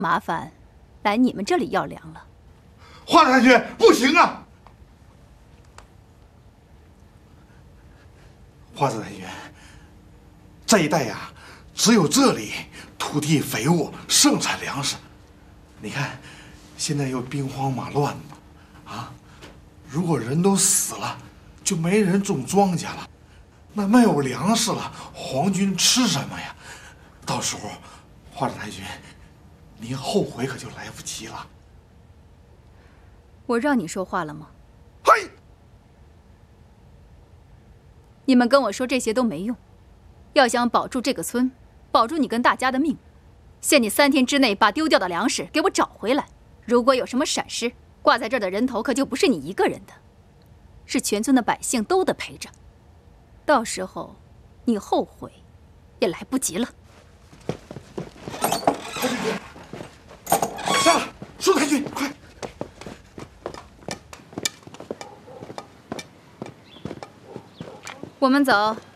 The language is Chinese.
麻烦来你们这里要粮了。 华太君，不行啊！华子太君，这一带呀，只有这里土地肥沃，盛产粮食。你看，现在又兵荒马乱的，啊，如果人都死了，就没人种庄稼了，那没有粮食了，皇军吃什么呀？到时候，华子太君，您后悔可就来不及了。 我让你说话了吗？ 嘿， 你们跟我说这些都没用。要想保住这个村，保住你跟大家的命，限你3天之内把丢掉的粮食给我找回来。如果有什么闪失，挂在这儿的人头可就不是你一个人的，是全村的百姓都得赔着。到时候，你后悔也来不及了。 下来，舒太君，快！ 我们走。